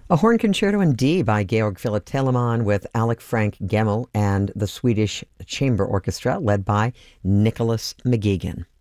A horn concerto in D by Georg Philipp Telemann with Alec Frank Gemmel and the Swedish Chamber Orchestra led by Nicholas McGeegan.